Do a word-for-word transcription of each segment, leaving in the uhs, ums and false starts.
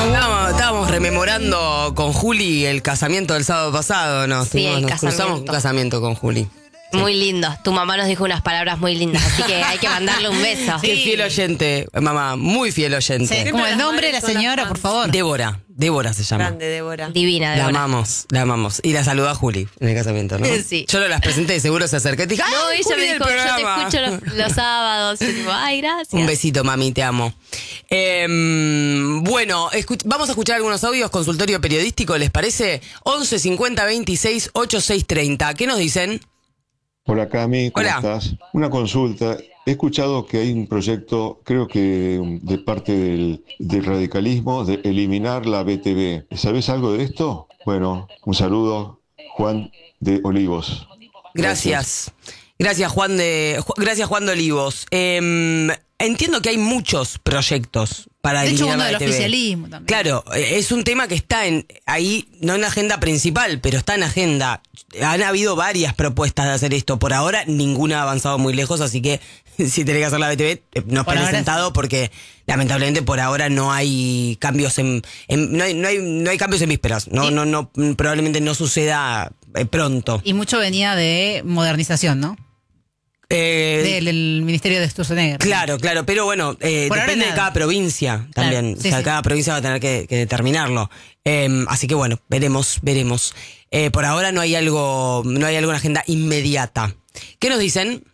Estábamos, estábamos rememorando con Juli el casamiento del sábado pasado, ¿no? Sí, el nos casamiento. cruzamos un casamiento con Juli. Sí. Muy lindo. Tu mamá nos dijo unas palabras muy lindas, así que hay que mandarle un beso. Qué fiel oyente, mamá, muy fiel oyente. Sí, como el nombre de la señora, por favor. Débora, Débora se llama. Grande, Débora. Divina, La Débora. amamos, la amamos. Y la saludó a Juli en el casamiento, ¿no? Sí. Yo no las presenté y seguro se acercó y te dije, No, ¡ay, ella Juli me del dijo, yo te programa! escucho los, los sábados. Y digo, ay, gracias. Un besito, mami, te amo. Eh, bueno, escu- vamos a escuchar algunos audios, consultorio periodístico, ¿les parece? once cincuenta veintiséis ochenta y seis treinta. ¿Qué nos dicen? Hola Cami, ¿cómo Hola. estás? Una consulta. He escuchado que hay un proyecto, creo que de parte del, del radicalismo, de eliminar la B T V. ¿Sabes algo de esto? Bueno, un saludo, Juan de Olivos. Gracias. Gracias, Juan de Ju- Gracias, Juan de Olivos. Eh, entiendo que hay muchos proyectos para De hecho, eliminar uno la del B T V. oficialismo también. Claro, eh, es un tema que está en ahí, no en la agenda principal, pero está en agenda. Han habido varias propuestas de hacer esto. Por ahora, ninguna ha avanzado muy lejos, así que si tenés que hacer la B T V, eh, no Por esperes ahora sentado porque lamentablemente por ahora no hay cambios en, en- no, hay, no, hay, no hay cambios en vísperas. No, Y- no, no, probablemente no suceda eh, pronto. Y mucho venía de modernización, ¿no? Eh, Del, del Ministerio de Sturzenegger. Claro, claro, pero bueno, eh, Por ahora depende de nada. cada provincia también. Claro, sí, o sea, sí. cada provincia va a tener que, que determinarlo. Eh, así que bueno, veremos, veremos. Eh, por ahora no hay algo, no hay alguna agenda inmediata. ¿Qué nos dicen?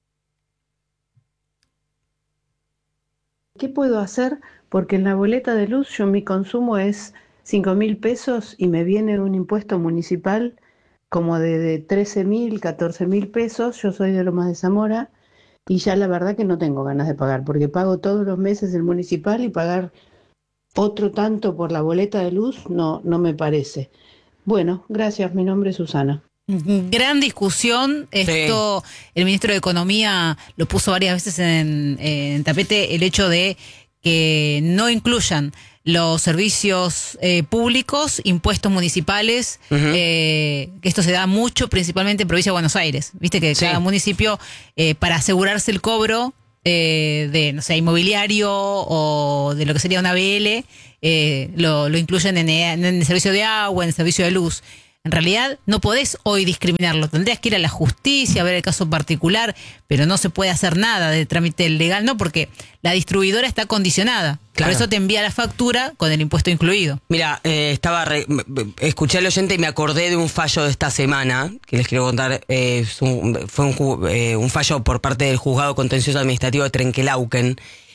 ¿Qué puedo hacer? Porque en la boleta de luz yo mi consumo es cinco mil pesos y me viene un impuesto municipal como de, de trece mil, catorce mil pesos. Yo soy de Lomas de Zamora y ya la verdad que no tengo ganas de pagar porque pago todos los meses el municipal y pagar otro tanto por la boleta de luz no, no me parece. Bueno, gracias, mi nombre es Susana. Gran discusión. Esto, el ministro de Economía lo puso varias veces en, en tapete, el hecho de que no incluyan los servicios eh, públicos, impuestos municipales, Ujú. eh, que esto se da mucho, principalmente en provincia de Buenos Aires. Viste que Sí. cada municipio, eh, para asegurarse el cobro eh, de, no sé, inmobiliario o de lo que sería una B L, eh, lo, lo incluyen en, en el servicio de agua, en el servicio de luz. En realidad no podés hoy discriminarlo, tendrías que ir a la justicia a ver el caso particular, pero no se puede hacer nada de trámite legal, no, porque la distribuidora está condicionada. Claro. Por eso te envía la factura con el impuesto incluido. Mira, eh, estaba re- m- m- escuché al oyente y me acordé de un fallo de esta semana que les quiero contar. Eh, es un- fue un, ju- eh, un fallo por parte del Juzgado Contencioso Administrativo de Trenquelauquen.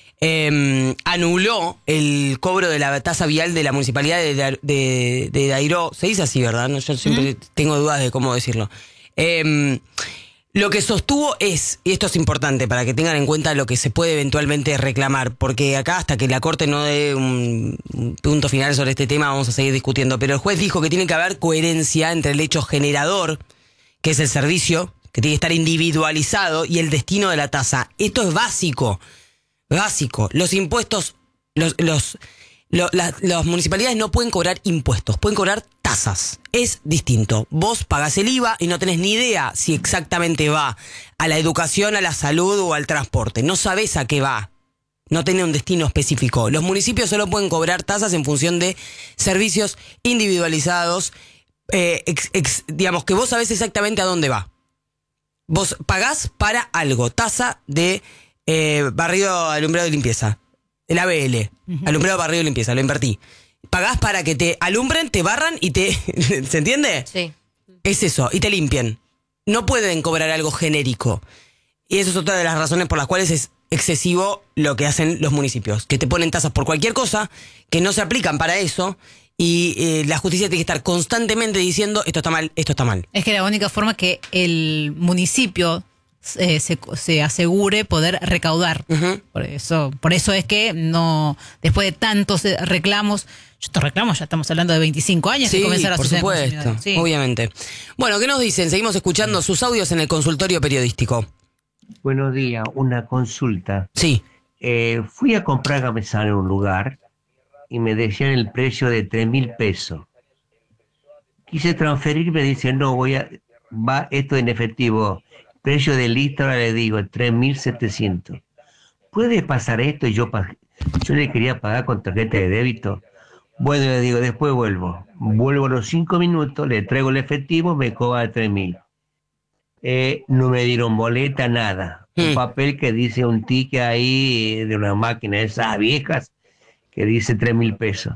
Eh, anuló el cobro de la tasa vial de la municipalidad de, Dar- de, de Dairó. Se dice así, ¿verdad? No, yo siempre tengo dudas de cómo decirlo. Eh, lo que sostuvo es, y esto es importante para que tengan en cuenta lo que se puede eventualmente reclamar, porque acá hasta que la Corte no dé un, un punto final sobre este tema vamos a seguir discutiendo, pero el juez dijo que tiene que haber coherencia entre el hecho generador, que es el servicio, que tiene que estar individualizado, y el destino de la tasa. Esto es básico. Básico. Los impuestos, los, los, lo- la- las municipalidades no pueden cobrar impuestos, pueden cobrar tasas. Es distinto. Vos pagás el I V A y no tenés ni idea si exactamente va a la educación, a la salud o al transporte. No sabés a qué va. No tiene un destino específico. Los municipios solo pueden cobrar tasas en función de servicios individualizados, eh, ex- ex- digamos que vos sabés exactamente a dónde va. Vos pagás para algo, tasa de eh, barrido, alumbrado y limpieza. El A B L, alumbrado, barrido y limpieza, lo invertí. Pagás para que te alumbren, te barran y te... ¿Se entiende? Sí. Es eso, y te limpien. No pueden cobrar algo genérico. Y eso es otra de las razones por las cuales es excesivo lo que hacen los municipios. Que te ponen tasas por cualquier cosa, que no se aplican para eso, y eh, la justicia tiene que estar constantemente diciendo esto está mal, esto está mal. Es que la única forma que el municipio eh, se, se asegure poder recaudar. Ujú. Por eso, por eso es que no, después de tantos eh, reclamos, estos reclamos ya estamos hablando de veinticinco años Sí, que comenzaron a por suceder con supuesto, consumidores. Sí. obviamente. Bueno, ¿qué nos dicen? Seguimos escuchando sus audios en el consultorio periodístico. Buenos días, una consulta. Sí. Eh, fui a comprar gamesán en un lugar y me decían el precio de tres mil pesos. Quise transferir, me dicen, no, voy a, va esto en efectivo. Precio de lista, ahora le digo, tres mil setecientos. ¿Puede pasar esto? Y yo, pa- yo le quería pagar con tarjeta de débito. Bueno, le digo, después vuelvo. Vuelvo a los cinco minutos, le traigo el efectivo, me cobra tres mil. Eh, no me dieron boleta, nada. Mm. Un papel que dice un ticket ahí de una máquina de esas viejas que dice tres mil pesos.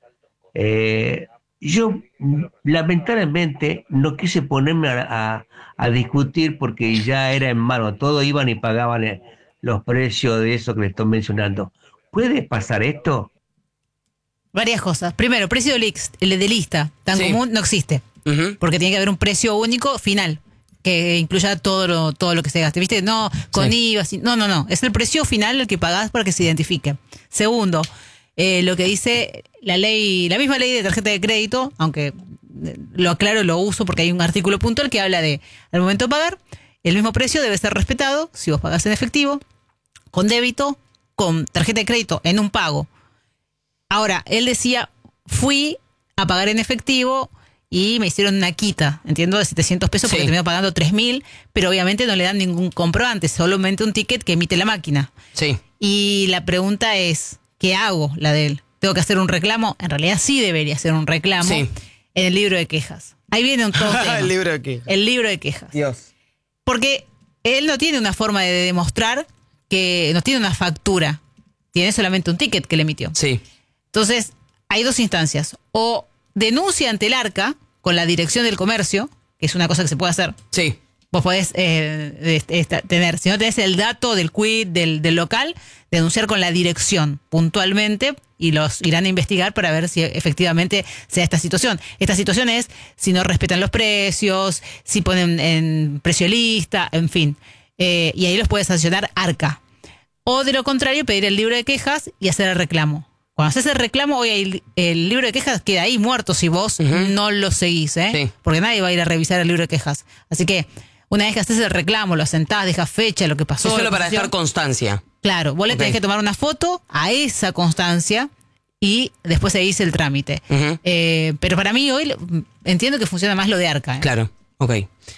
Eh, yo, lamentablemente, no quise ponerme a, a, a discutir porque ya era en mano. Todos iban y pagaban eh, los precios de eso que le estoy mencionando. ¿Puede pasar esto? Varias cosas. Primero, precio de, lix, de lista tan sí. común no existe. Uh-huh. Porque tiene que haber un precio único final que incluya todo lo, todo lo que se gaste. ¿Viste? No, con sí. I V A. No, no, no. Es el precio final el que pagás para que se identifique. Segundo, eh, lo que dice la ley, la misma ley de tarjeta de crédito, aunque lo aclaro, lo uso porque hay un artículo puntual que habla de, al momento de pagar, el mismo precio debe ser respetado si vos pagás en efectivo, con débito, con tarjeta de crédito, en un pago. Ahora, él decía, fui a pagar en efectivo y me hicieron una quita, entiendo, de setecientos pesos porque sí. terminó pagando tres mil, pero obviamente no le dan ningún comprobante, solamente un ticket que emite la máquina. Sí. Y la pregunta es, ¿qué hago, la de él? ¿Tengo que hacer un reclamo? En realidad sí debería hacer un reclamo sí. en el libro de quejas. Ahí viene un todo tema. El libro de quejas. El libro de quejas. Dios. Porque él no tiene una forma de demostrar que no tiene una factura, tiene solamente un ticket que le emitió. Sí. Entonces, hay dos instancias. O denuncia ante el ARCA con la dirección del comercio, que es una cosa que se puede hacer. Sí. Vos podés eh, esta, tener, si no tenés el dato del quit, del, del local, denunciar con la dirección puntualmente y los irán a investigar para ver si efectivamente se da esta situación. Esta situación es si no respetan los precios, si ponen en precio lista, en fin. Eh, y ahí los puede sancionar ARCA. O de lo contrario, pedir el libro de quejas y hacer el reclamo. Cuando haces el reclamo, hoy el, el libro de quejas queda ahí muerto si vos uh-huh. no lo seguís, ¿eh? Sí. Porque nadie va a ir a revisar el libro de quejas. Así que, una vez que haces el reclamo, lo sentás, dejas fecha, lo que pasó. Es solo para dejar constancia. Claro, vos le okay. tenés que tomar una foto a esa constancia y después seguís el trámite. Uh-huh. Eh, pero para mí hoy entiendo que funciona más lo de ARCA. ¿eh? Claro, ok.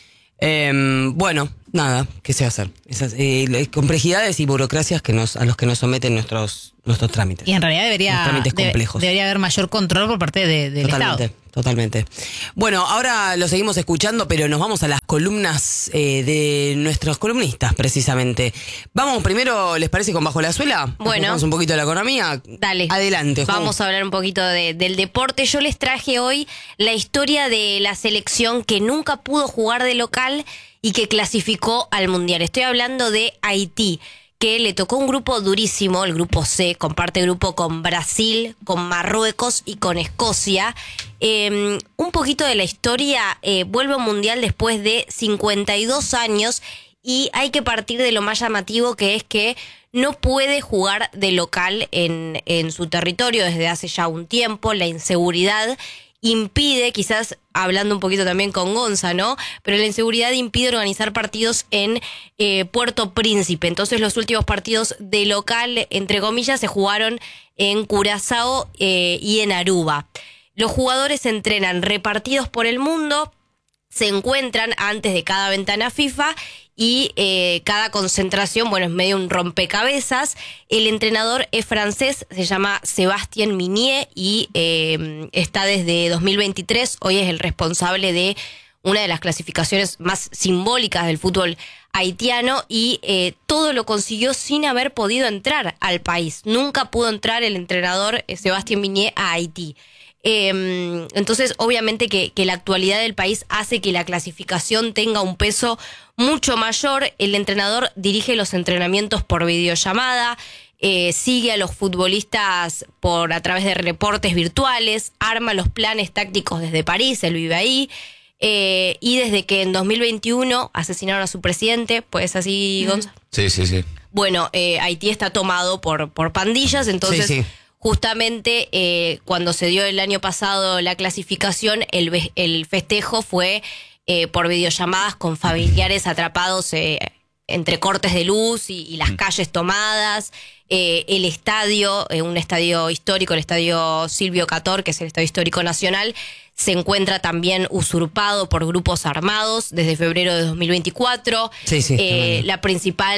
Eh, bueno, nada, ¿qué se va a hacer? Esas eh, complejidades y burocracias que nos, a los que nos someten nuestros, nuestros trámites. Y en realidad debería, trámites complejos. De, debería haber mayor control por parte de, del totalmente, Estado. Totalmente. Bueno, ahora lo seguimos escuchando, pero nos vamos a las columnas eh, de nuestros columnistas, precisamente. Vamos primero, ¿les parece con Bajo la Suela? Bueno. Vamos un poquito de la economía. Dale. Adelante, Juan. Vamos a hablar un poquito de, del deporte. Yo les traje hoy la historia de la selección que nunca pudo jugar de local y que clasificó al Mundial. Estoy hablando de Haití, que le tocó un grupo durísimo, el grupo C, comparte grupo con Brasil, con Marruecos y con Escocia. Eh, un poquito de la historia, eh, vuelve al Mundial después de cincuenta y dos años y hay que partir de lo más llamativo, que es que no puede jugar de local en, en su territorio desde hace ya un tiempo. La inseguridad impide, quizás hablando un poquito también con Gonza, ¿no? Pero la inseguridad impide organizar partidos en eh, Puerto Príncipe. Entonces los últimos partidos de local, entre comillas, se jugaron en Curazao eh, y en Aruba. Los jugadores se entrenan repartidos por el mundo, se encuentran antes de cada ventana FIFA y eh, cada concentración, bueno, es medio un rompecabezas. El entrenador es francés, se llama Sébastien Minier y eh, está desde dos mil veintitrés. Hoy es el responsable de una de las clasificaciones más simbólicas del fútbol haitiano y eh, todo lo consiguió sin haber podido entrar al país. Nunca pudo entrar el entrenador eh, Sébastien Minier a Haití. Eh, entonces obviamente que, que la actualidad del país hace que la clasificación tenga un peso mucho mayor. El entrenador dirige los entrenamientos por videollamada, eh, sigue a los futbolistas por a través de reportes virtuales, arma los planes tácticos desde París, él vive ahí. Eh, y desde que en dos mil veintiuno asesinaron a su presidente, pues así, Gonzalo. Sí, sí, sí. Bueno, eh, Haití está tomado por, por pandillas, entonces sí, sí. Justamente eh, cuando se dio el año pasado la clasificación, el, el festejo fue eh, por videollamadas con familiares atrapados eh, entre cortes de luz y, y las calles tomadas. eh, el estadio, eh, un estadio histórico, el estadio Silvio Cator, que es el Estadio Histórico Nacional, se encuentra también usurpado por grupos armados desde febrero de dos mil veinticuatro. Sí, sí, eh, la principal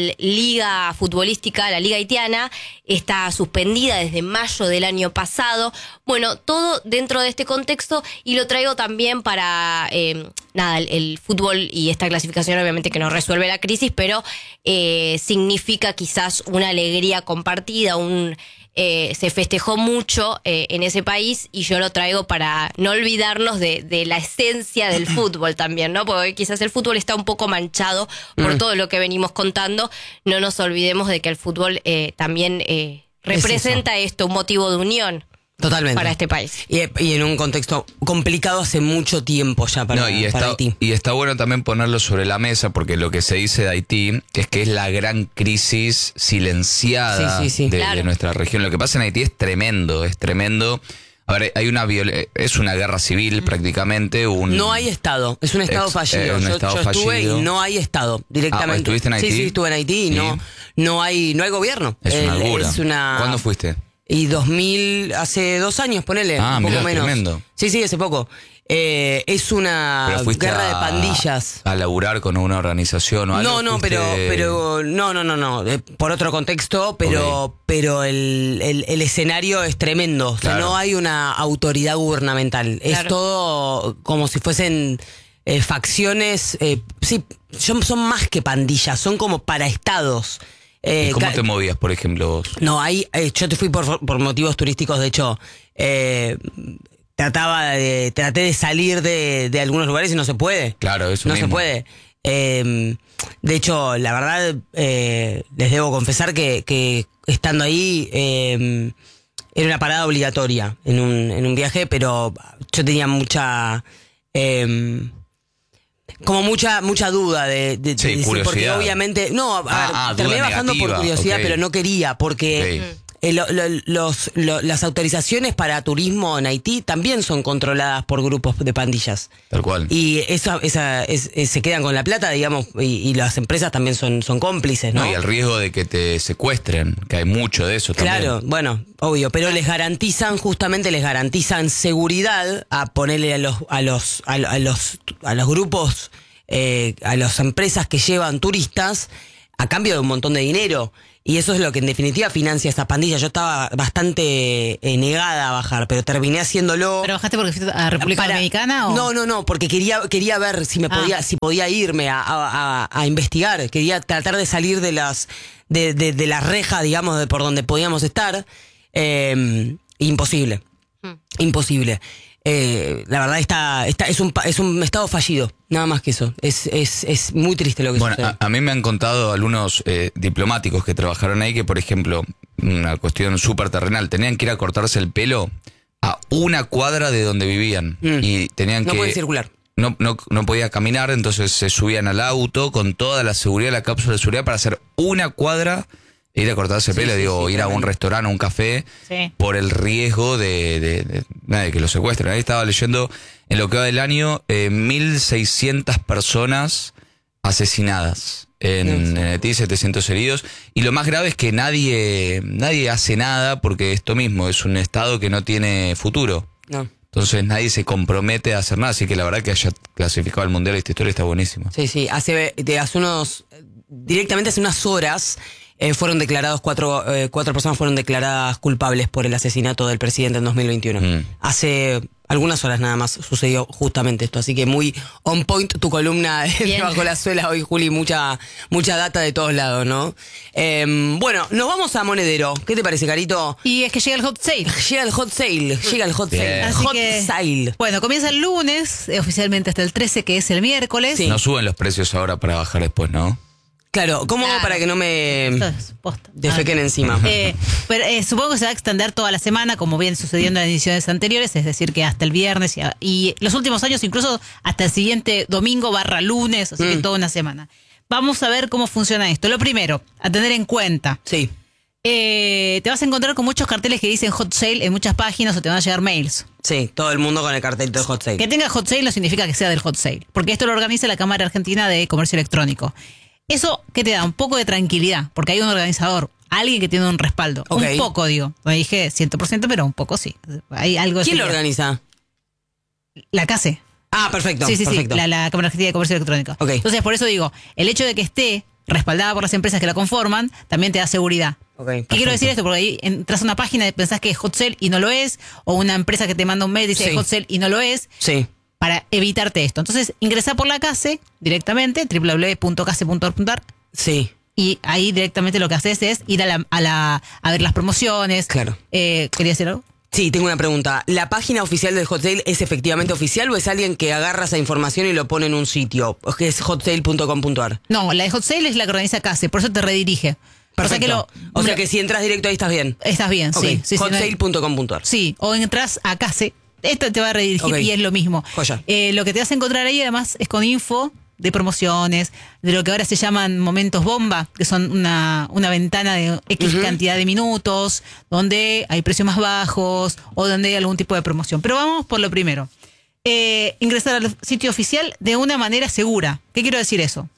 liga futbolística, la Liga Haitiana, está suspendida desde mayo del año pasado. Bueno, todo dentro de este contexto, y lo traigo también para, eh, nada, el, el fútbol y esta clasificación obviamente que no resuelve la crisis, pero eh, significa quizás una alegría compartida, un... Eh, se festejó mucho eh, en ese país, y yo lo traigo para no olvidarnos de, de la esencia del fútbol también, ¿no? Porque quizás el fútbol está un poco manchado por mm. todo lo que venimos contando. No nos olvidemos de que el fútbol eh, también eh, representa esto, un motivo de unión. Totalmente. Para este país. Y, y en un contexto complicado hace mucho tiempo ya para, no, y está, para Haití. Y está bueno también ponerlo sobre la mesa, porque lo que se dice de Haití, que es que es la gran crisis silenciada sí, sí, sí. De, Claro. de nuestra región. Lo que pasa en Haití es tremendo, es tremendo. A ver, hay una viol- es una guerra civil prácticamente. Un, No hay Estado, es un Estado Ex- fallido. eh, un yo estado yo estuve fallido. y no hay Estado directamente. Ah, ¿estuviste en Haití? Sí, sí, estuve en Haití y Sí. no, no, hay, no hay gobierno. Es una El- locura. es una- ¿Cuándo fuiste? Y dos mil, hace dos años, ponele, Ah, un poco mirá, menos. tremendo. Sí, sí, hace poco. Eh, es una Pero fuiste guerra a, de pandillas. a laburar con una organización o algo. No, no, ¿Fuiste- pero, pero, no, no, no, no, eh, por otro contexto, pero, Ok. pero el, el, el escenario es tremendo. O sea, Claro. no hay una autoridad gubernamental. Es Claro. todo como si fuesen eh, facciones, eh, sí, son, son más que pandillas, son como paraestados. Eh, ¿Y cómo ca- te movías, por ejemplo, vos? No, ahí eh, yo te fui por, por motivos turísticos, de hecho, eh, trataba de, traté de salir de, de algunos lugares y no se puede. Claro, eso No mismo. se puede. Eh, de hecho, la verdad, eh, les debo confesar que, que estando ahí eh, era una parada obligatoria en un, en un viaje, pero yo tenía mucha... eh, como mucha mucha duda de, de, Sí, de decir, porque curiosidad. obviamente no, a ver, Ah, ah, terminé duda bajando por negativa, curiosidad, ok. pero no quería porque Ok. eh, lo- lo- los, lo- las autorizaciones para turismo en Haití también son controladas por grupos de pandillas. Tal cual. Y eso, esa, es- es- se quedan con la plata, digamos, y, y las empresas también son, son cómplices, ¿no? No, y el riesgo de que te secuestren, que hay mucho de eso también. Claro, bueno, obvio, pero les garantizan, justamente les garantizan seguridad a ponerle a los, a los, a, a los, a los grupos, eh, a las empresas que llevan turistas a cambio de un montón de dinero. Y eso es lo que en definitiva financia esa pandilla. Yo estaba bastante eh, negada a bajar, pero terminé haciéndolo. ¿Pero bajaste porque fuiste a República Para- Dominicana o...? No, no, no, porque quería quería ver si me Ah. podía si podía irme a, a- a- a investigar, quería tratar de salir de las de, de, de la reja, digamos, de por donde podíamos estar. Eh, imposible, Hmm. imposible. Eh, la verdad está, está es un pa- es un estado fallido, nada más que eso. Es es, es muy triste lo que Bueno, sucede. a, a mí me han contado algunos eh, diplomáticos que trabajaron ahí que, por ejemplo, una cuestión súper terrenal, tenían que ir a cortarse el pelo a una cuadra de donde vivían. Mm. Y tenían No que... puede circular. No, no, no podía caminar, entonces se subían al auto con toda la seguridad, la cápsula de seguridad para hacer una cuadra e ir a cortarse el Sí, pelo, sí, digo, sí, ir a un tremendo. restaurante, a un café, Sí. por el riesgo de, de, de- nada, de que lo secuestren. Ahí estaba leyendo, en lo que va del año, eh, mil seiscientas personas asesinadas en, en Haití, setecientos heridos. Y lo más grave es que nadie, nadie hace nada porque esto mismo es un estado que no tiene futuro. No. Entonces nadie se compromete a hacer nada, así que la verdad que haya clasificado al Mundial esta historia está buenísima. Sí, sí, hace, de hace unos, directamente hace unas horas eh, fueron declarados, cuatro, eh, cuatro personas fueron declaradas culpables por el asesinato del presidente en dos mil veintiuno. Mm. Hace algunas horas nada más sucedió justamente esto, así que muy on point tu columna de Bien. Bajo la Suela hoy, Juli, mucha, mucha data de todos lados, ¿no? Eh, bueno, nos vamos a Monedero, ¿qué te parece, Carito? Y es que llega el hot sale. Llega el hot sale, llega el hot Bien. sale, Así hot que, sale. Bueno, comienza el lunes, eh, oficialmente hasta el trece, que es el miércoles. Sí. No suben los precios ahora para bajar después, ¿no? Claro, ¿cómo hago Claro. para que no me Esto es posta. defequen Ah. encima? Eh, pero eh, supongo que se va a extender toda la semana, como viene sucediendo en ediciones anteriores, es decir, que hasta el viernes y, y los últimos años incluso hasta el siguiente domingo barra lunes, así que Mm. toda una semana. Vamos a ver cómo funciona esto. Lo primero, a tener en cuenta, Sí. eh, te vas a encontrar con muchos carteles que dicen hot sale en muchas páginas o te van a llegar mails. Sí, todo el mundo con el cartel del hot sale. Que tenga hot sale no significa que sea del hot sale, porque esto lo organiza la Cámara Argentina de Comercio Electrónico. Eso, ¿qué te da? Un poco de tranquilidad, porque hay un organizador, alguien que tiene un respaldo. Ok. Un poco, digo. No dije cien por ciento, pero un poco sí. Hay algo de ¿Quién lo seguridad. organiza? La C A C E. Ah, perfecto. Sí, sí, perfecto. sí, la, la Cámara Argentina de Comercio Electrónico. Ok. Entonces, por eso digo, el hecho de que esté respaldada por las empresas que la conforman, también te da seguridad. Ok, ¿Qué perfecto. quiero decir esto? Porque ahí entras a una página y pensás que es hot sale y no lo es, o una empresa que te manda un mail y dice Sí. es hot sale y no lo es, Sí. para evitarte esto. Entonces, ingresá por la C A C E directamente, doble u doble u doble u punto case punto org punto ar, Sí. y ahí directamente lo que haces es ir a, la, a, la, a ver las promociones. Claro. Eh, ¿Quería decir algo? Sí, tengo una pregunta. ¿La página oficial del hot sale es efectivamente oficial o es alguien que agarra esa información y lo pone en un sitio? ¿O que es hot sale punto com punto ar? No, la de hot sale es la que organiza C A C E, por eso te redirige. O sea, que lo, o sea que si entras directo ahí estás bien. estás bien, Ok, sí. sí, sí, no hot hay- sale punto com punto ar. Sí, o entras a C A C E, esto te va a redirigir Ok. y es lo mismo. Joya. Eh, lo que te vas a encontrar ahí además es con info de promociones, de lo que ahora se llaman momentos bomba, que son una, una ventana de X Ujú. cantidad de minutos, donde hay precios más bajos o donde hay algún tipo de promoción. Pero vamos por lo primero. Eh, ingresar al sitio oficial de una manera segura. ¿Qué quiero decir eso?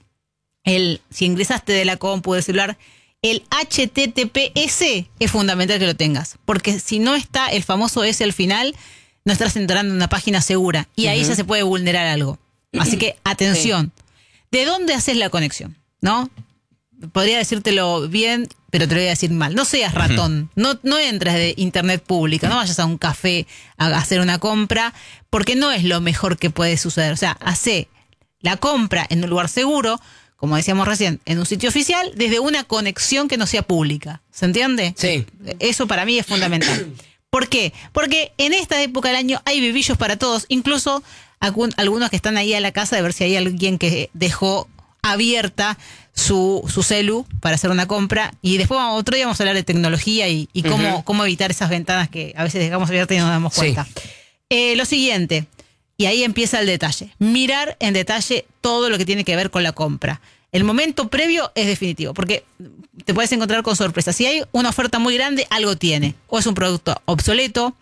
El, si ingresaste de la compu, del celular, el H T T P S es fundamental que lo tengas, porque si no está el famoso S al final, no estás entrando en una página segura y ahí ya se puede vulnerar algo. Así que atención. ¿De dónde haces la conexión? ¿No? Podría decírtelo bien, pero te lo voy a decir mal. No seas ratón, no, no entres de internet pública, no vayas a un café a hacer una compra, porque no es lo mejor que puede suceder. O sea, hace la compra en un lugar seguro, como decíamos recién, en un sitio oficial, desde una conexión que no sea pública. ¿Se entiende? Sí. Eso para mí es fundamental. ¿Por qué? Porque en esta época del año hay vivillos para todos, incluso algún- algunos que están ahí a la casa de ver si hay alguien que dejó abierta su, su celu para hacer una compra. Y después vamos- otro día vamos a hablar de tecnología y, y cómo, Ujú. cómo evitar esas ventanas que a veces dejamos abiertas y no nos damos Sí. cuenta. Eh, lo siguiente, y ahí empieza el detalle. Mirar en detalle todo lo que tiene que ver con la compra. El momento previo es definitivo, porque te puedes encontrar con sorpresas. Si hay una oferta muy grande, algo tiene. O es un producto obsoleto,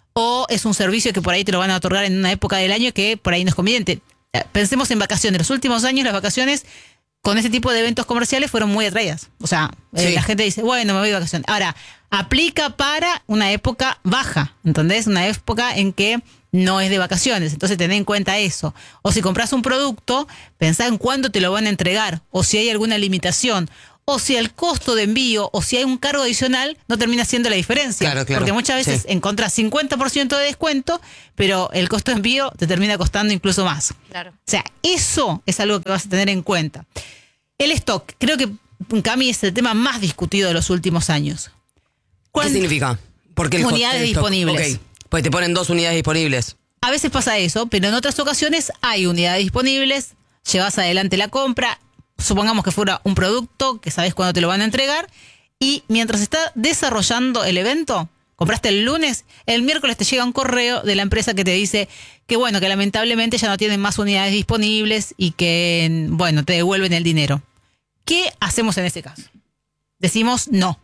o es un servicio que por ahí te lo van a otorgar en una época del año que por ahí no es conveniente. Eh, Pensemos en vacaciones. Los últimos años las vacaciones con este tipo de eventos comerciales fueron muy atraídas. O sea, eh, Sí. la gente dice, bueno, me voy de vacaciones. Ahora, aplica para una época baja, ¿entendés? Una época en que no es de vacaciones, entonces ten en cuenta eso. O si compras un producto, pensá en cuándo te lo van a entregar, o si hay alguna limitación, o si el costo de envío, o si hay un cargo adicional, no termina siendo la diferencia. Claro, claro. Porque muchas veces Sí. encontrás cincuenta por ciento de descuento, pero el costo de envío te termina costando incluso más. Claro. O sea, eso es algo que vas a tener en cuenta. El stock, creo que Cami es el tema más discutido de los últimos años. ¿Qué ¿Cuán- significa? Porque el hot- Unidades el stock- disponibles. Ok, pues te ponen dos unidades disponibles. A veces pasa eso, pero en otras ocasiones hay unidades disponibles, llevas adelante la compra, supongamos que fuera un producto que sabes cuándo te lo van a entregar, y mientras está desarrollando el evento, compraste el lunes, el miércoles te llega un correo de la empresa que te dice que bueno, que lamentablemente ya no tienen más unidades disponibles y que, bueno, te devuelven el dinero. ¿Qué hacemos en ese caso? Decimos no,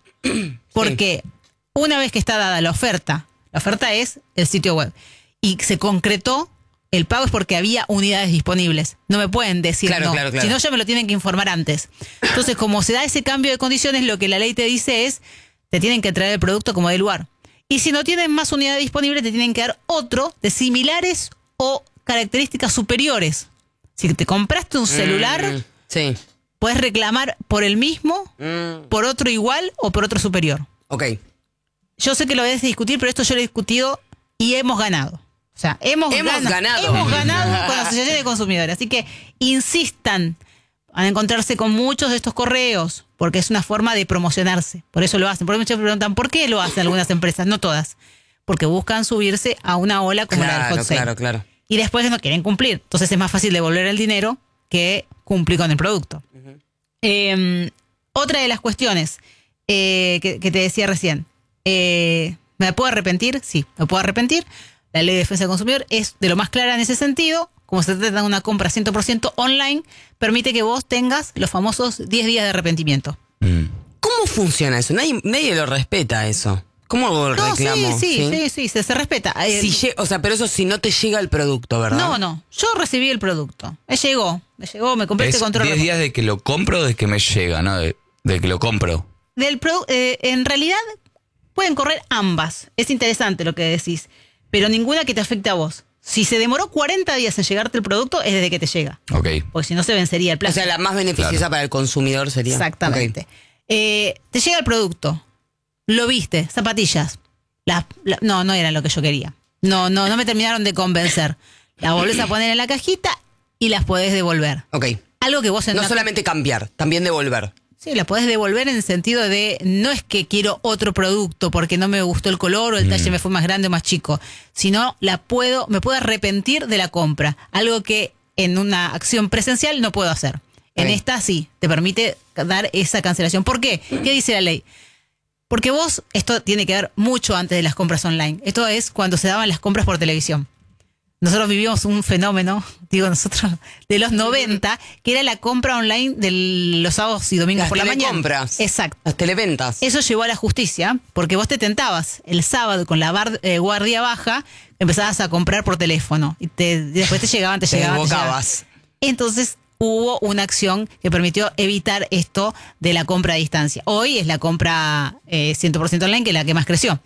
porque una vez que está dada la oferta, la oferta es el sitio web, y se concretó, el pago es porque había unidades disponibles. No me pueden decir Claro, no. claro, claro. Si no, ya me lo tienen que informar antes. Entonces, como se da ese cambio de condiciones, lo que la ley te dice es, te tienen que traer el producto como de lugar. Y si no tienen más unidades disponibles, te tienen que dar otro de similares o características superiores. Si te compraste un celular, Mm, sí. puedes reclamar por el mismo, Mm, por otro igual o por otro superior. ok. Yo sé que lo debes discutir, pero esto yo lo he discutido y hemos ganado. O sea, hemos, Hemos gana- ganado. hemos ganado con la Asociación de Consumidores. Así que insistan a encontrarse con muchos de estos correos, porque es una forma de promocionarse. Por eso lo hacen. Por eso muchos preguntan, ¿por qué lo hacen algunas empresas? No todas. Porque buscan subirse a una ola como la del Claro, hot sale. claro, claro. Y después no quieren cumplir. Entonces es más fácil devolver el dinero que cumplir con el producto. Eh, otra de las cuestiones eh, que, que te decía recién. Eh, ¿Me puedo arrepentir? Sí, me puedo arrepentir. La ley de defensa del consumidor es de lo más clara en ese sentido. Como se trata de una compra cien por ciento online, permite que vos tengas los famosos diez días de arrepentimiento. Mm. ¿Cómo funciona eso? Nadie, nadie lo respeta eso. ¿Cómo lo No, reclamo? sí, sí, sí, sí, se, se respeta. Eh, Si lle- o sea, pero eso si no te llega el producto, ¿verdad? No, no. Yo recibí el producto. Me llegó. me llegó, me compré Es este control diez remoto. días de que lo compro o de que me llega, ¿no? De, de que lo compro. Del produ- eh, en realidad pueden correr ambas. Es interesante lo que decís, pero ninguna que te afecte a vos. Si se demoró cuarenta días en llegarte el producto, es desde que te llega. Ok. Porque si no se vencería el O plazo. sea, la más beneficiosa Claro. para el consumidor sería. Exactamente. Ok. Eh, te llega el producto, lo viste, zapatillas. Las- la- no, no eran lo que yo quería. No, no, no me terminaron de convencer. Las volvés a poner en la cajita y las podés devolver. Ok. Algo que vos en No una- solamente cambiar, también devolver. Sí, la podés devolver en el sentido de no es que quiero otro producto porque no me gustó el color o el talle me fue más grande o más chico, sino la puedo, me puedo arrepentir de la compra, algo que en una acción presencial no puedo hacer. En Ok. esta sí, te permite dar esa cancelación. ¿Por qué? ¿Qué dice la ley? Porque vos, esto tiene que ver mucho antes de las compras online. Esto es cuando se daban las compras por televisión. Nosotros vivimos un fenómeno, digo nosotros, de los noventa, que era la compra online de los sábados y domingos Las por la mañana. telecompras. Exacto. Las televentas. Eso llevó a la justicia, porque vos te tentabas el sábado con la bar- eh, guardia baja, empezabas a comprar por teléfono y te, y después te llegaban, te, Te llegaban, te llegaban. desbocabas. Entonces hubo una acción que permitió evitar esto de la compra a distancia. Hoy es la compra eh, cien por ciento online, que es la que más creció.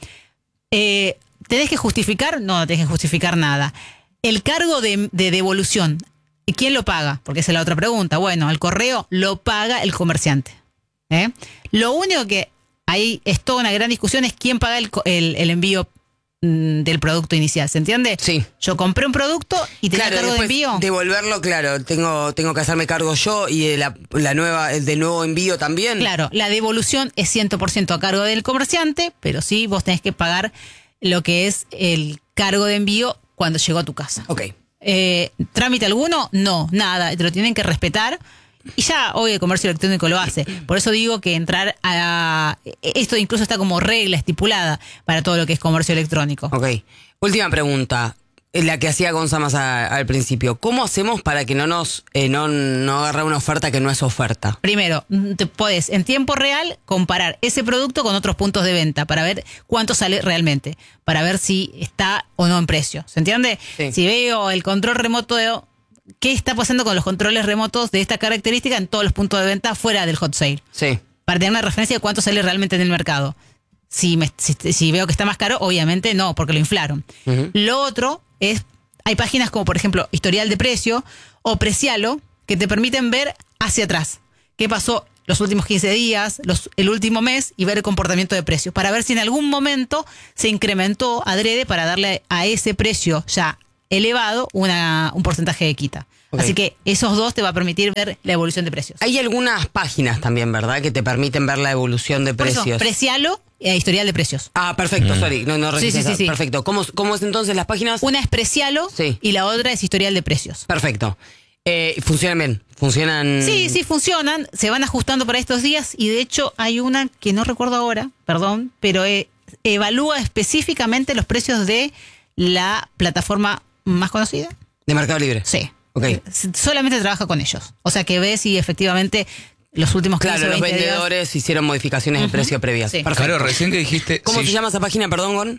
Eh, ¿Tenés que justificar? No, no tenés que justificar nada. El cargo de, de devolución, ¿quién lo paga? Porque esa es la otra pregunta. Bueno, el correo lo paga el comerciante. ¿eh? Lo único que ahí es toda una gran discusión es quién paga el, co- el, el envío mm, del producto inicial. ¿Se entiende? Sí. Yo compré un producto y tenía Claro, cargo de después envío. devolverlo, claro, tengo, tengo que hacerme cargo yo y de la, la nueva, el del nuevo envío también. Claro, la devolución es cien por ciento a cargo del comerciante, pero sí vos tenés que pagar lo que es el cargo de envío cuando llegó a tu casa. Ok. Eh, ¿Trámite alguno? No, nada, te lo tienen que respetar. Y ya hoy el comercio electrónico lo hace. Por eso digo que entrar a... Esto incluso está como regla estipulada para todo lo que es comercio electrónico. Ok. Última pregunta. La que hacía Gonza más a- al principio. ¿Cómo hacemos para que no nos eh, no, no agarre una oferta que no es oferta? Primero, te podés en tiempo real comparar ese producto con otros puntos de venta para ver cuánto sale realmente, para ver si está o no en precio. ¿Se entiende? Sí. Si veo el control remoto, de, ¿qué está pasando con los controles remotos de esta característica en todos los puntos de venta fuera del hot sale? Sí. Para tener una referencia de cuánto sale realmente en el mercado. Si, me, si, si veo que está más caro, obviamente no, porque lo inflaron. Ujú. Lo otro es, hay páginas como por ejemplo Historial de Precio o Precialo que te permiten ver hacia atrás qué pasó los últimos quince días, los, el último mes y ver el comportamiento de precios para ver si en algún momento se incrementó adrede para darle a ese precio ya elevado una, un porcentaje de quita. Ok. Así que esos dos te va a permitir ver la evolución de precios. Hay algunas páginas también, ¿verdad? Que te permiten ver la evolución de Por eso, precios. Precialo e Historial de Precios. Ah, perfecto, sorry. No, no Sí, registré sí, sí, esa. sí. Perfecto. ¿Cómo, ¿Cómo es entonces las páginas? Una es Precialo Sí. y la otra es Historial de Precios. Perfecto. Eh, funcionan bien. Funcionan. Sí, sí, funcionan, se van ajustando para estos días y de hecho hay una que no recuerdo ahora, perdón, pero eh, evalúa específicamente los precios de la plataforma más conocida. De Mercado Libre. Sí. Ok. Eh, solamente trabaja con ellos. O sea que ves si efectivamente los últimos quince, Claro, los veinte días- vendedores hicieron modificaciones de precio previas. Sí. Perfecto. Claro, recién que dijiste... ¿Cómo sí, se llama esa página, perdón, Gon?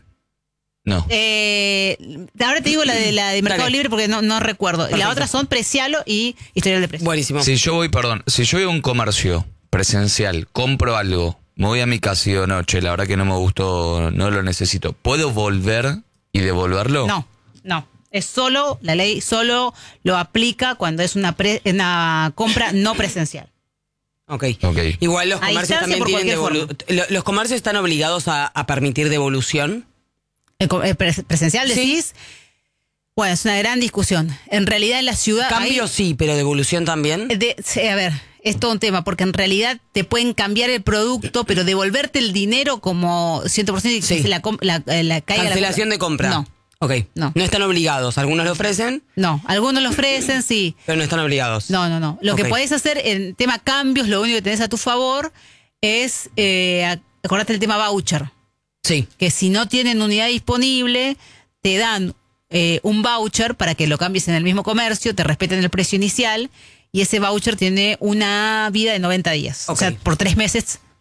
No. Eh, ahora te digo la de la de Mercado Dale. Libre porque no, no recuerdo. Perfecto. La otra son Precialo y Historial de Precios. Buenísimo. Si yo voy, perdón, si yo voy a un comercio presencial, compro algo, me voy a mi casa y digo, no, che, la verdad que no me gustó, no lo necesito, ¿puedo volver y devolverlo? No, no. Es solo, la ley solo lo aplica cuando es una, pre- una compra no presencial. Ok. Ok. Igual los A comercios distancia también por tienen cualquier devolu- lo- Los comercios están obligados a, a permitir devolución. El co- el pres- presencial Sí. decís, bueno, es una gran discusión. En realidad en la ciudad... Cambio hay- sí, pero devolución también. de- sí, a ver, es todo un tema, porque en realidad te pueden cambiar el producto, pero devolverte el dinero como cien por ciento y que Sí. se la, com- la, eh, la caiga la- Cancelación de compra. No, Ok. No. No están obligados. Algunos lo ofrecen, no. Algunos lo ofrecen, sí. pero no están obligados. No, no, no. Lo Ok. que podés hacer en tema cambios, lo único que tenés a tu favor es, eh, acordate el tema voucher, Sí. que si no tienen unidad disponible, te dan eh, un voucher para que lo cambies en el mismo comercio, te respeten el precio inicial y ese voucher tiene una vida de noventa días. Ok. O sea, por tres meses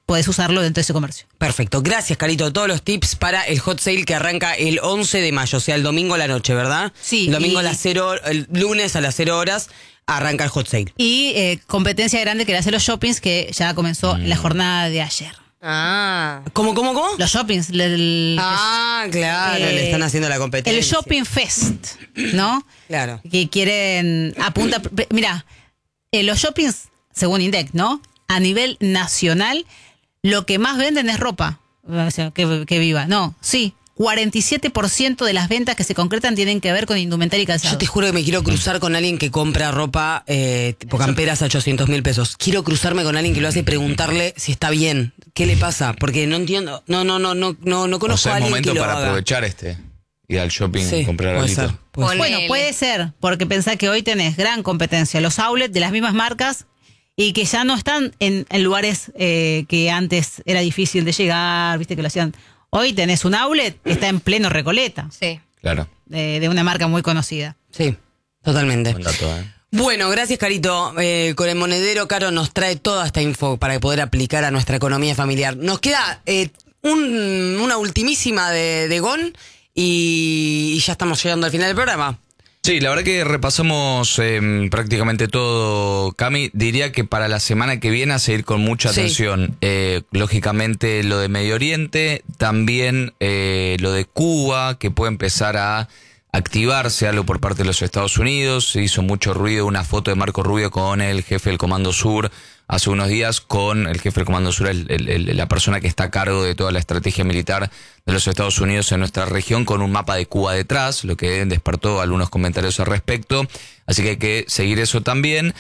podés usarlo dentro de ese comercio. Perfecto, gracias Carito. Todos los tips para el hot sale que arranca el once de mayo, o sea, el domingo a la noche, ¿verdad? Sí. El domingo y... a las cero, el lunes a las cero horas arranca el hot sale. Y eh, competencia grande que le hace los shoppings, que ya comenzó mm. la jornada de ayer. Ah. ¿Cómo, cómo, cómo? Los shoppings. El, ah, claro, eh, le están haciendo la competencia. El Shopping Fest, ¿no? Claro. Que quieren, apunta, mira, eh, los shoppings, según INDEC, ¿no? A nivel nacional, lo que más venden es ropa. O sea, que, que viva. No, sí. cuarenta y siete por ciento de las ventas que se concretan tienen que ver con indumentaria y calzado. Yo te juro que me quiero cruzar con alguien que compra ropa eh, tipo camperas a ochocientos mil pesos. Quiero cruzarme con alguien que lo hace y preguntarle si está bien. ¿Qué le pasa? Porque no entiendo. No, no, no, no, no, no conozco o sea, a alguien es momento que lo para haga. aprovechar este. Ir al shopping Sí, y comprar puede algo. ser, puede ser. Bueno, puede ser, porque pensá que hoy tenés gran competencia. Los outlets de las mismas marcas y que ya no están en, en lugares eh, que antes era difícil de llegar, viste que lo hacían. Hoy tenés un outlet que está en pleno Recoleta. Sí. Claro. De, de una marca muy conocida. Sí, totalmente. Buen dato, ¿eh? Bueno, gracias Carito. Eh, con el monedero, Caro nos trae toda esta info para poder aplicar a nuestra economía familiar. Nos queda eh, un, una ultimísima de, de Gon y, y ya estamos llegando al final del programa. Sí, la verdad que repasamos eh, prácticamente todo, Cami. Diría que para la semana que viene a seguir con mucha Sí. atención. Eh, lógicamente lo de Medio Oriente, también eh, lo de Cuba, que puede empezar a activarse algo por parte de los Estados Unidos. Se hizo mucho ruido una foto de Marco Rubio con el jefe del Comando Sur hace unos días, con el jefe del Comando Sur, el, el, el, la persona que está a cargo de toda la estrategia militar de los Estados Unidos en nuestra región, con un mapa de Cuba detrás, lo que despertó algunos comentarios al respecto. Así que hay que seguir eso también.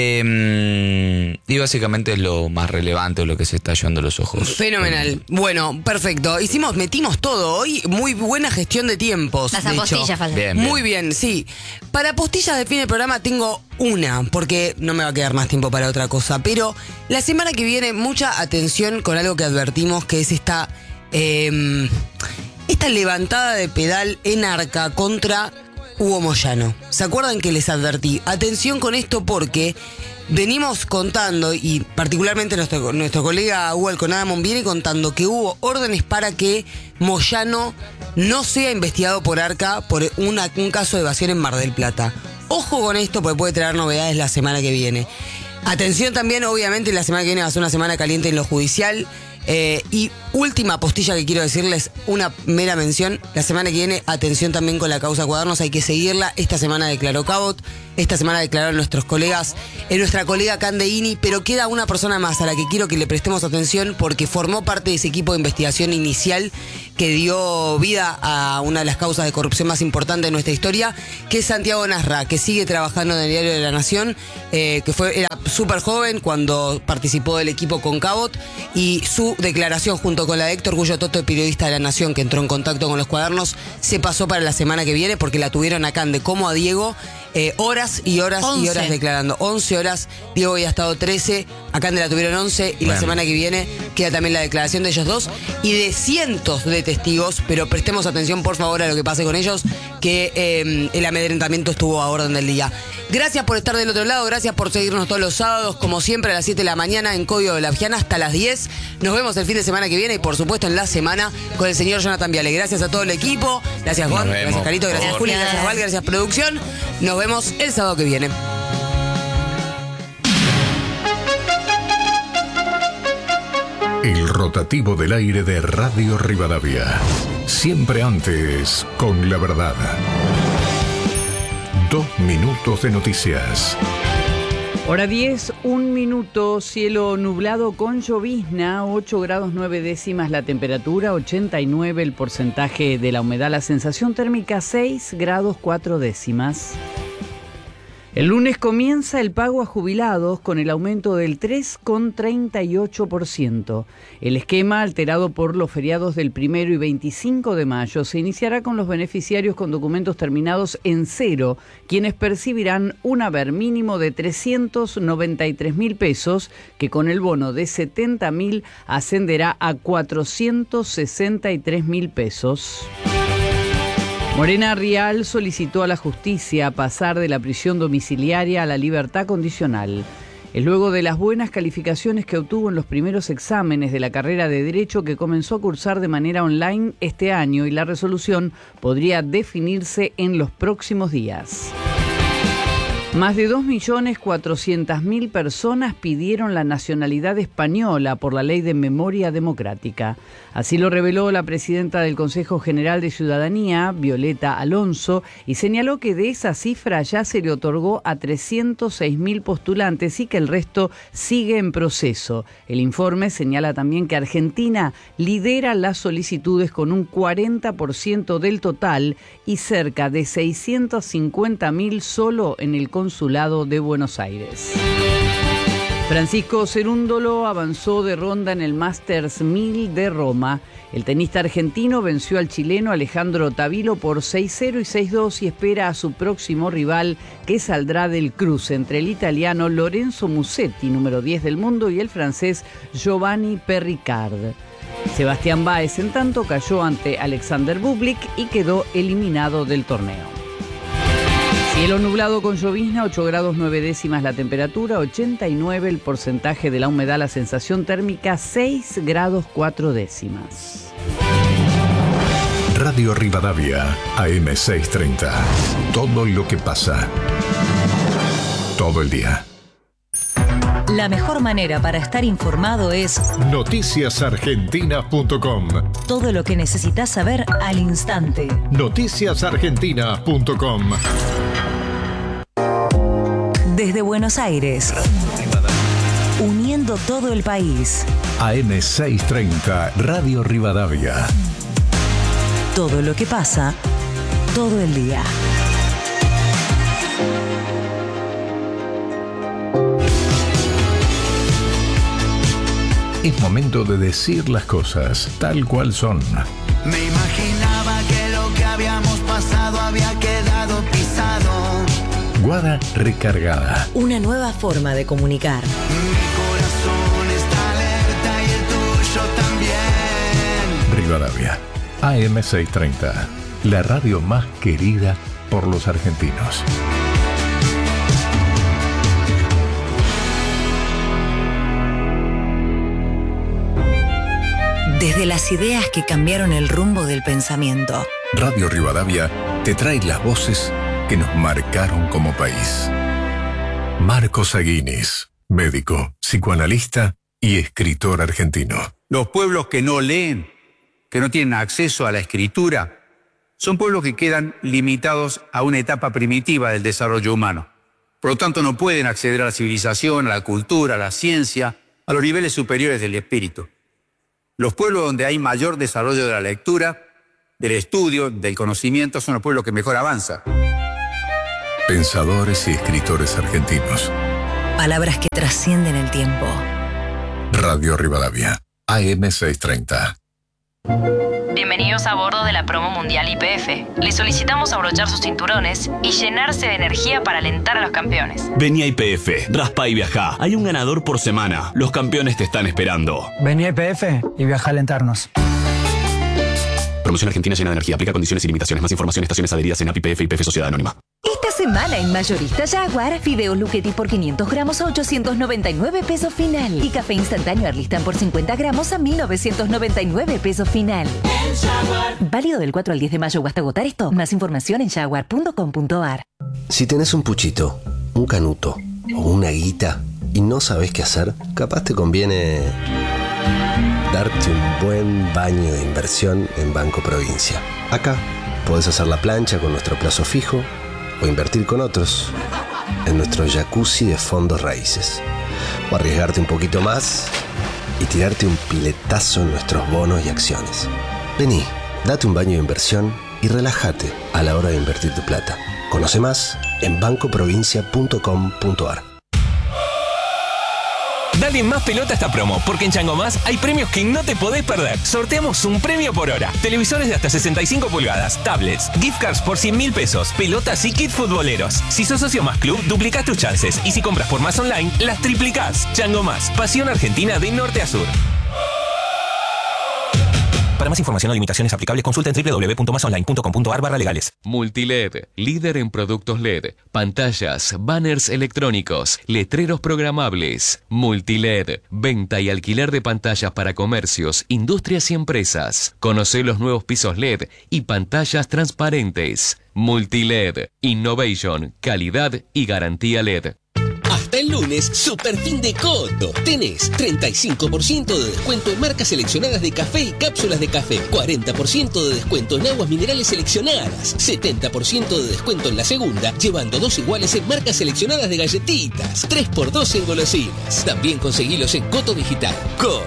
Eh, y básicamente es lo más relevante, lo que se está llevando los ojos. Fenomenal. Bueno, perfecto. Hicimos, metimos todo hoy. Muy buena gestión de tiempos. Las de hecho. apostillas faltan. Bien, bien. Muy bien, sí. Para postillas de fin de programa tengo una, porque no me va a quedar más tiempo para otra cosa. Pero la semana que viene, mucha atención con algo que advertimos, que es esta, eh, esta levantada de pedal en arca contra Hugo Moyano. ¿Se acuerdan que les advertí? Atención con esto porque venimos contando, y particularmente nuestro, nuestro colega Hugo Alconadamon viene contando que hubo órdenes para que Moyano no sea investigado por Arca por una, un caso de evasión en Mar del Plata. Ojo con esto porque puede traer novedades la semana que viene. Atención también, obviamente la semana que viene va a ser una semana caliente en lo judicial. Eh, y última postilla que quiero decirles, una mera mención. La semana que viene, atención también con la causa Cuadernos, hay que seguirla. Esta semana declaró Cabot, esta semana declararon nuestros colegas, eh, nuestra colega Candeini, pero queda una persona más a la que quiero que le prestemos atención porque formó parte de ese equipo de investigación inicial que dio vida a una de las causas de corrupción más importantes de nuestra historia, que es Santiago Nasra, que sigue trabajando en el Diario de la Nación, eh, que fue era súper joven cuando participó del equipo con Cabot, y su declaración junto con la de Héctor Gullo Toto, periodista de La Nación, que entró en contacto con los Cuadernos, se pasó para la semana que viene porque la tuvieron a Cande como a Diego, eh, horas y horas once. y horas declarando. once horas, Diego había estado trece, a Cande la tuvieron once, y Bueno. la semana que viene queda también la declaración de ellos dos y de cientos de testigos, pero prestemos atención por favor a lo que pase con ellos, que eh, el amedrentamiento estuvo a orden del día. Gracias por estar del otro lado, gracias por seguirnos todos los sábados, como siempre a las siete de la mañana en Código de la Viana hasta las diez. Nos vemos el fin de semana que viene y por supuesto en la semana con el señor Jonathan Viale. Gracias a todo el equipo, gracias Juan, Nos vemos. gracias Carito, gracias Gracias. Juli, gracias Val, gracias producción. Nos vemos el sábado que viene. El rotativo del aire de Radio Rivadavia. Siempre antes, con la verdad. Dos minutos de noticias. Hora diez, un minuto, cielo nublado con llovizna, ocho grados nueve décimas la temperatura, ochenta y nueve el porcentaje de la humedad, la sensación térmica seis grados cuatro décimas. El lunes comienza el pago a jubilados con el aumento del tres coma treinta y ocho por ciento. El esquema, alterado por los feriados del primero y veinticinco de mayo, se iniciará con los beneficiarios con documentos terminados en cero, quienes percibirán un haber mínimo de trescientos noventa y tres mil pesos, que con el bono de setenta mil ascenderá a cuatrocientos sesenta y tres mil pesos. Morena Rial solicitó a la justicia pasar de la prisión domiciliaria a la libertad condicional. Es luego de las buenas calificaciones que obtuvo en los primeros exámenes de la carrera de Derecho que comenzó a cursar de manera online este año y la resolución podría definirse en los próximos días. Más de dos millones cuatrocientas mil personas pidieron la nacionalidad española por la Ley de Memoria Democrática. Así lo reveló la presidenta del Consejo General de Ciudadanía, Violeta Alonso, y señaló que de esa cifra ya se le otorgó a trescientos seis mil postulantes y que el resto sigue en proceso. El informe señala también que Argentina lidera las solicitudes con un cuarenta por ciento del total y cerca de seiscientos cincuenta mil solo en el Consulado de Buenos Aires. Francisco Cerúndolo avanzó de ronda en el Masters mil de Roma. El tenista argentino venció al chileno Alejandro Tavilo por seis cero y seis dos y espera a su próximo rival, que saldrá del cruce entre el italiano Lorenzo Musetti, número diez del mundo, y el francés Giovanni Perricard. Sebastián Báez, en tanto, cayó ante Alexander Bublik y quedó eliminado del torneo. Cielo nublado con llovizna, ocho grados nueve décimas la temperatura, ochenta y nueve el porcentaje de la humedad, la sensación térmica seis grados cuatro décimas. Radio Rivadavia, A M seiscientos treinta. Todo lo que pasa. Todo el día. La mejor manera para estar informado es noticias argentinas punto com. Todo lo que necesitas saber al instante. noticias argentinas punto com. Desde Buenos Aires, uniendo todo el país. A M seiscientos treinta, Radio Rivadavia. Todo lo que pasa, todo el día. Es momento de decir las cosas tal cual son. Me imaginaba que lo que habíamos pasado había quedado pisado. Guada recargada. Una nueva forma de comunicar. Mi corazón está alerta y el tuyo también. Rivadavia, A M seiscientos treinta, la radio más querida por los argentinos. Desde las ideas que cambiaron el rumbo del pensamiento. Radio Rivadavia te trae las voces que nos marcaron como país. Marcos Aguinis, médico, psicoanalista y escritor argentino. Los pueblos que no leen, que no tienen acceso a la escritura, son pueblos que quedan limitados a una etapa primitiva del desarrollo humano. Por lo tanto, no pueden acceder a la civilización, a la cultura, a la ciencia, a los niveles superiores del espíritu. Los pueblos donde hay mayor desarrollo de la lectura, del estudio, del conocimiento, son los pueblos que mejor avanzan. Pensadores y escritores argentinos. Palabras que trascienden el tiempo. Radio Rivadavia, A M seiscientos treinta. Bienvenidos a bordo de la promo mundial Y P F. Les solicitamos abrochar sus cinturones y llenarse de energía para alentar a los campeones. Vení a Y P F, raspa y viajá. Hay un ganador por semana. Los campeones te están esperando. Vení a Y P F y viaja a alentarnos. Promoción Argentina llena de energía. Aplica condiciones y limitaciones. Más información, estaciones adheridas en A P I P F y P F Sociedad Anónima. Esta semana en Mayorista Jaguar, fideos Luchetti por quinientos gramos a ochocientos noventa y nueve pesos final. Y café instantáneo Arlistan por cincuenta gramos a mil novecientos noventa y nueve pesos final. Válido del cuatro al diez de mayo o hasta agotar esto. Más información en jaguar punto com punto a r. Si tenés un puchito, un canuto o una guita y no sabés qué hacer, capaz te conviene darte un buen baño de inversión en Banco Provincia. Acá podés hacer la plancha con nuestro plazo fijo o invertir con otros en nuestro jacuzzi de fondos raíces. O arriesgarte un poquito más y tirarte un piletazo en nuestros bonos y acciones. Vení, date un baño de inversión y relájate a la hora de invertir tu plata. Conoce más en banco provincia punto com punto a r. Dale más pelota a esta promo, porque en Chango Más hay premios que no te podés perder. Sorteamos un premio por hora. Televisores de hasta sesenta y cinco pulgadas, tablets, gift cards por cien mil pesos, pelotas y kit futboleros. Si sos socio Más Club, duplicás tus chances. Y si compras por Más Online, las triplicás. Chango Más, pasión argentina de norte a sur. Para más información o limitaciones aplicables, consulta en doble u doble u doble u punto más online punto com punto a r barra legales. Multiled, líder en productos L E D, pantallas, banners electrónicos, letreros programables. Multiled, venta y alquiler de pantallas para comercios, industrias y empresas. Conoce los nuevos pisos L E D y pantallas transparentes. Multiled, innovation, calidad y garantía L E D. Hasta el lunes, super fin de Coto. Tenés treinta y cinco por ciento de descuento en marcas seleccionadas de café y cápsulas de café, cuarenta por ciento de descuento en aguas minerales seleccionadas, setenta por ciento de descuento en la segunda, llevando dos iguales en marcas seleccionadas de galletitas, tres por dos en golosinas. También conseguilos en Coto Digital. Coto.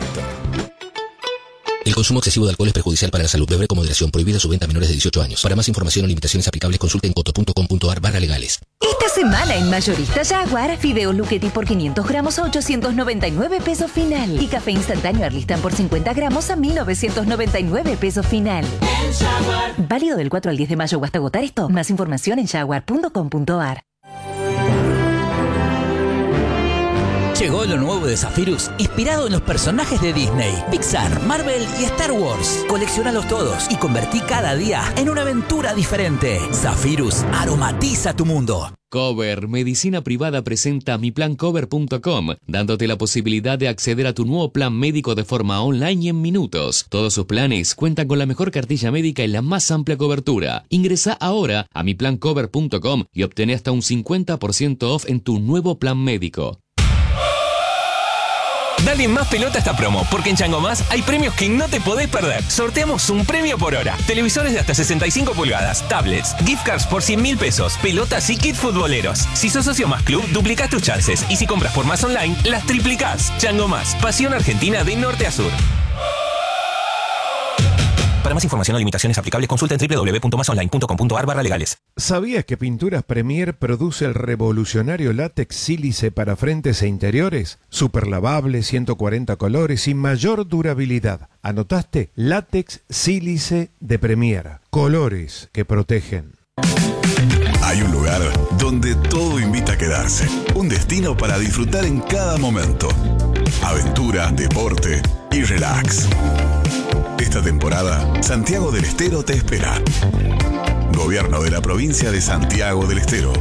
El consumo excesivo de alcohol es perjudicial para la salud. Beber con moderación. Prohibida su venta a menores de dieciocho años. Para más información o limitaciones aplicables, consulte en coto punto com punto a r barra legales. Esta semana en Mayorista Jaguar, fideos Luchetti por quinientos gramos a ochocientos noventa y nueve pesos final. Y café instantáneo Arlistan por cincuenta gramos a mil novecientos noventa y nueve pesos final. Válido del cuatro al diez de mayo o hasta agotar esto. Más información en jaguar punto com punto a r. Llegó lo nuevo de Zephyrus, inspirado en los personajes de Disney, Pixar, Marvel y Star Wars. Colecciónalos todos y convertí cada día en una aventura diferente. Zephyrus, aromatiza tu mundo. Cover, medicina privada, presenta mi plan cover punto com, dándote la posibilidad de acceder a tu nuevo plan médico de forma online y en minutos. Todos sus planes cuentan con la mejor cartilla médica y la más amplia cobertura. Ingresa ahora a mi plan cover punto com y obtén hasta un cincuenta por ciento off en tu nuevo plan médico. Dale más pelota a esta promo, porque en Chango Más hay premios que no te podés perder. Sorteamos un premio por hora. Televisores de hasta sesenta y cinco pulgadas, tablets, gift cards por cien mil pesos, pelotas y kit futboleros. Si sos socio Más Club, duplicás tus chances. Y si compras por Más Online, las triplicás. Chango Más, pasión argentina de norte a sur. Para más información o limitaciones aplicables, consulta en doble u doble u doble u punto más online punto com punto a r barra legales. ¿Sabías que Pinturas Premier produce el revolucionario látex sílice para frentes e interiores? Super lavable, ciento cuarenta colores y mayor durabilidad. ¿Anotaste? Látex sílice de Premier. Colores que protegen. Hay un lugar donde todo invita a quedarse. Un destino para disfrutar en cada momento. Aventura, deporte y relax. Esta temporada, Santiago del Estero te espera. Gobierno de la provincia de Santiago del Estero.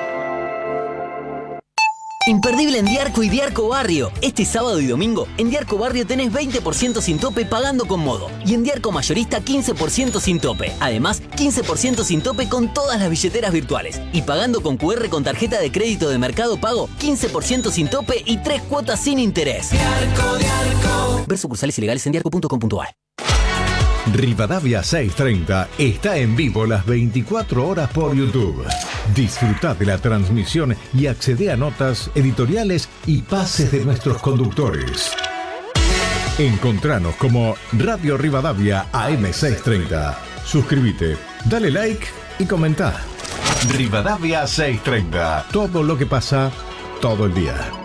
Imperdible en Diarco y Diarco Barrio. Este sábado y domingo, en Diarco Barrio tenés veinte por ciento sin tope pagando con Modo. Y en Diarco Mayorista quince por ciento sin tope. Además, quince por ciento sin tope con todas las billeteras virtuales. Y pagando con cu erre con tarjeta de crédito de Mercado Pago, quince por ciento sin tope y tres cuotas sin interés. Diarco, Diarco. Ver sucursales ilegales en diarco punto com punto a r. Rivadavia seiscientos treinta está en vivo las veinticuatro horas por YouTube. Disfruta de la transmisión y accede a notas, editoriales y pases de nuestros conductores. Encontranos como Radio Rivadavia A M seiscientos treinta. Suscríbete, dale like y comenta. Rivadavia seiscientos treinta. Todo lo que pasa todo el día.